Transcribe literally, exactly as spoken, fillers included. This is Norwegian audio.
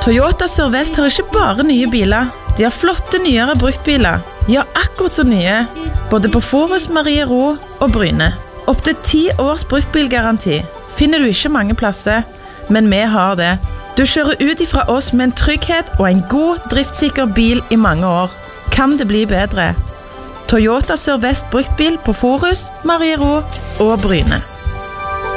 Toyota Sør-Vest har ikke bare nye biler, de har flotte nyere bruktbiler. Ja, akkurat så nye, både på Forus, Marie Ro og Bryne. Opp til ti års bruktbilgaranti finner du ikke mange plasser, men vi har det. Du kjører ut ifra oss med en trygghet og en god, driftssikker bil i mange år. Kan det bli bedre? Toyota Sør-Vest bruktbil på Forus, Marie Ro og Bryne.